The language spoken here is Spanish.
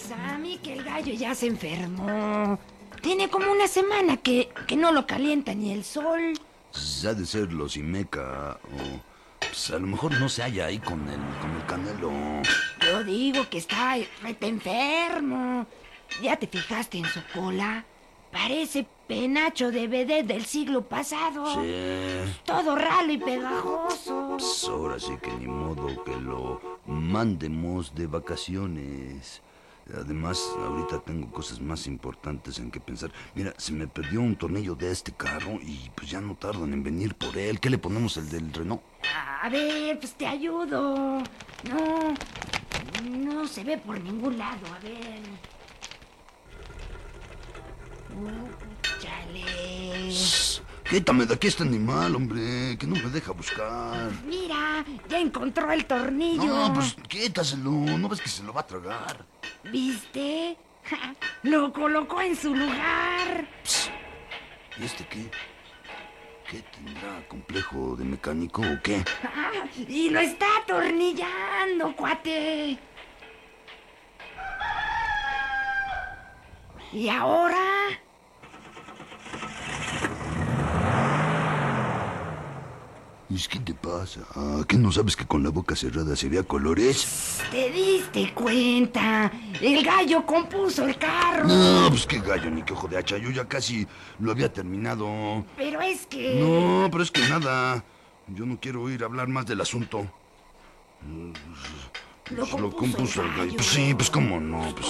Sammy, que el gallo ya se enfermó. Tiene como una semana que no lo calienta ni el sol. Ha de ser los Imeca o... Pues a lo mejor no se halla ahí con el Canelo. Yo digo que está rete enfermo. ¿Ya te fijaste en su cola? Parece penacho de vedette del siglo pasado. Sí. Todo ralo y pegajoso. Pues ahora sí que ni modo que lo mandemos de vacaciones. Además, ahorita tengo cosas más importantes en que pensar. Mira, se me perdió un tornillo de este carro y pues ya no tardan en venir por él. ¿Qué le ponemos, el del Renault? A ver, pues te ayudo. No se ve por ningún lado. A ver. Chale. Quítame de aquí este animal, hombre, que no me deja buscar. Mira, ya encontró el tornillo. No, pues quítaselo, ¿no ves que se lo va a tragar? ¿Viste? Ja, lo colocó en su lugar. Psst. ¿Y este qué? ¿Qué tendrá? ¿Complejo de mecánico o qué? Ah, y lo está atornillando, cuate. ¿Y ahora? ¿Y qué te pasa? ¿Qué no sabes que con la boca cerrada se ve a colores? ¿Te diste cuenta? El gallo compuso el carro. No, pues qué gallo, ni qué ojo de hacha. Yo ya casi lo había terminado. Pero es que... No, pero es que nada. Yo no quiero oír hablar más del asunto. Lo Pues lo compuso compuso el el gallo. gallo. Pues sí, pues cómo no. Pues